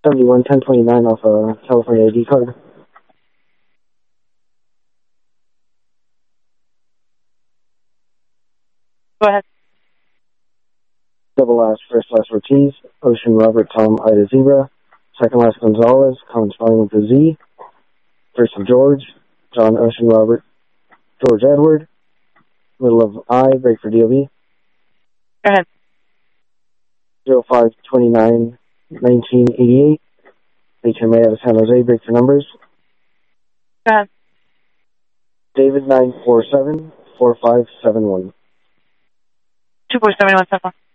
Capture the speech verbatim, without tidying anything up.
seventy-one ten twenty-nine off a California I D card. Go ahead. Double last, first last Ortiz, Ocean Robert Tom Ida Zebra, second last Gonzalez, common spelling with a Z, first of George, John Ocean Robert, George Edward, middle of I, break for D O B. Go ahead. zero five twenty-nine nineteen eighty-eight, H M A out of San Jose, break for numbers. Go ahead. David nine four seven four five seven one. two four seven one seven.